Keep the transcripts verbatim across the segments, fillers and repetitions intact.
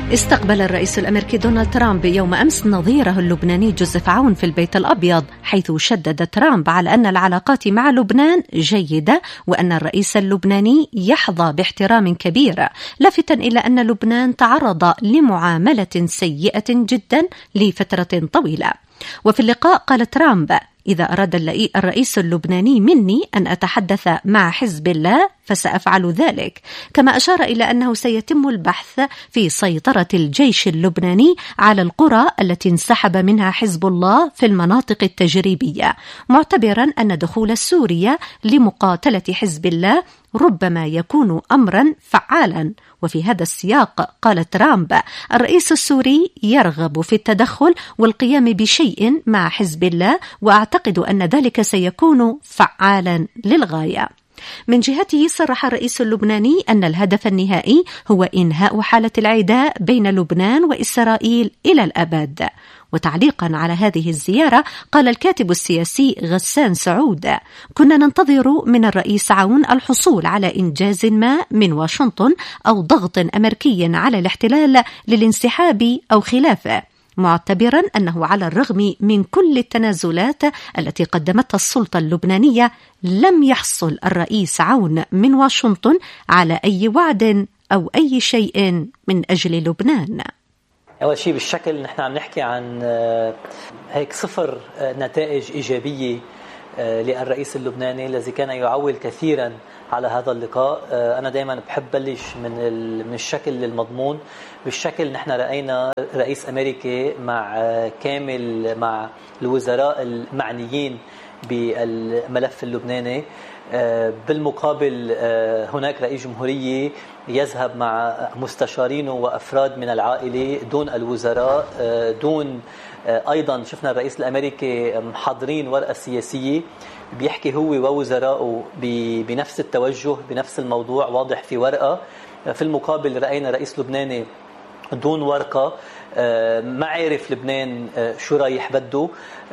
استقبل الرئيس الأمريكي دونالد ترامب يوم أمس نظيره اللبناني جوزيف عون في البيت الأبيض، حيث شدد ترامب على أن العلاقات مع لبنان جيدة وأن الرئيس اللبناني يحظى باحترام كبير، لافتاً إلى أن لبنان تعرض لمعاملة سيئة جدا لفترة طويلة. وفي اللقاء قال ترامب: إذا أراد الرئيس اللبناني مني أن أتحدث مع حزب الله فسأفعل ذلك، كما أشار إلى أنه سيتم البحث في سيطرة الجيش اللبناني على القرى التي انسحب منها حزب الله في المناطق التجريبية، معتبرا أن دخول سوريا لمقاتلة حزب الله ربما يكون أمرا فعالا. وفي هذا السياق قال ترامب: الرئيس السوري يرغب في التدخل والقيام بشيء مع حزب الله، وأعتقد أن ذلك سيكون فعالا للغاية. من جهته صرح الرئيس اللبناني أن الهدف النهائي هو إنهاء حالة العداء بين لبنان وإسرائيل إلى الأبد. وتعليقا على هذه الزيارة قال الكاتب السياسي غسان سعود: كنا ننتظر من الرئيس عون الحصول على إنجاز ما من واشنطن أو ضغط أمريكي على الاحتلال للانسحاب أو خلافه، معتبرا أنه على الرغم من كل التنازلات التي قدمتها السلطة اللبنانية لم يحصل الرئيس عون من واشنطن على أي وعد أو أي شيء من أجل لبنان. أول شيء بالشكل نحن عم نحكي عن هيك صفر نتائج إيجابية للرئيس اللبناني الذي كان يعول كثيرا على هذا اللقاء. أنا دائما بحب بلش من من الشكل للمضمون. بالشكل نحن رأينا رئيس أمريكي مع كامل مع الوزراء المعنيين بالملف اللبناني. بالمقابل هناك رئيس جمهورية يذهب مع مستشارينه وأفراد من العائلة دون الوزراء، دون أيضا شفنا الرئيس الأمريكي محضرين ورقة سياسية بيحكي هو ووزراءه بنفس التوجه بنفس الموضوع واضح في ورقة. في المقابل رأينا رئيس لبناني دون ورقة، ما عارف لبنان شو رايح بده.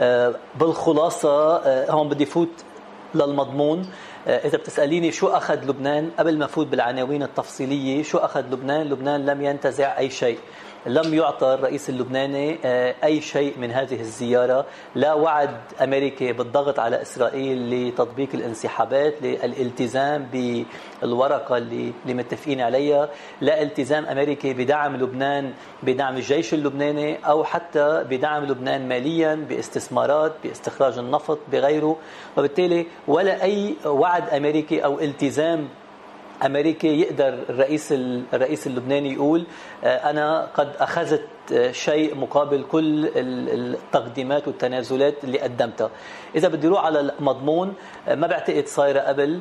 بالخلاصة هون بدي فوت للمضمون. إذا بتسأليني شو أخذ لبنان قبل ما فوت بالعناوين التفصيلية، شو أخذ لبنان؟ لبنان لم ينتزع أي شيء، لم يعطى الرئيس اللبناني أي شيء من هذه الزيارة. لا وعد أمريكي بالضغط على إسرائيل لتطبيق الانسحابات، للالتزام بالورقة اللي متفقين عليها، لا التزام أمريكي بدعم لبنان، بدعم الجيش اللبناني، أو حتى بدعم لبنان ماليا باستثمارات باستخراج النفط بغيره. وبالتالي ولا أي وعد أمريكي أو التزام أمريكي يقدر الرئيس الرئيس اللبناني يقول أنا قد أخذت شيء مقابل كل التقديمات والتنازلات اللي قدمتها. إذا بدي روح على المضمون، ما بعتقد صايرة قبل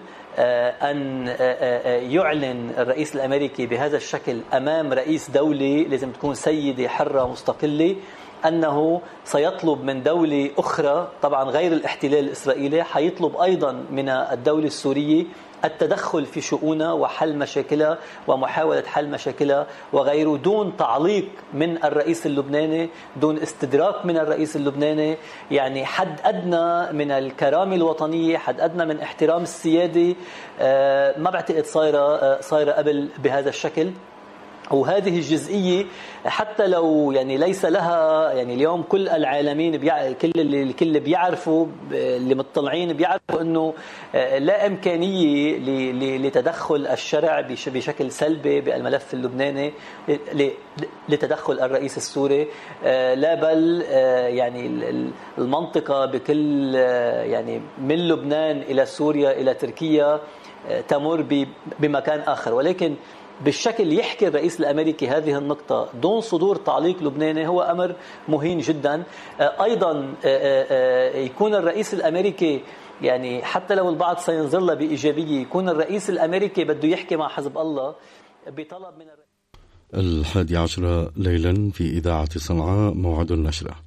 أن يعلن الرئيس الأمريكي بهذا الشكل أمام رئيس دولة لازم تكون سيدة حرة مستقلة أنه سيطلب من دولة أخرى طبعا غير الاحتلال الإسرائيلي، حيطلب أيضا من الدولة السورية التدخل في شؤونها وحل مشاكلها ومحاولة حل مشاكلها وغيره، دون تعليق من الرئيس اللبناني، دون استدراك من الرئيس اللبناني. يعني حد أدنى من الكرامة الوطنية، حد أدنى من احترام السيادة. ما بعتقد صايرة صايرة قبل بهذا الشكل. وهذه الجزئية حتى لو يعني ليس لها يعني اليوم كل العالمين بيع... كل اللي الكل بيعرفوا اللي مطلعين بيعرفوا انه لا امكانيه ل... لتدخل الشرع بش... بشكل سلبي بالملف اللبناني، ل... لتدخل الرئيس السوري، لا بل يعني المنطقه بكل يعني من لبنان الى سوريا الى تركيا تمر ب... بمكان اخر. ولكن بالشكل يحكي الرئيس الأمريكي هذه النقطة دون صدور تعليق لبناني هو أمر مهين جدا. أيضا يكون الرئيس الأمريكي يعني حتى لو البعض سينظر له بإيجابية، يكون الرئيس الأمريكي بده يحكي مع حزب الله بطلب من الحادي عشر ليلا في إذاعة صنعاء موعد النشرة.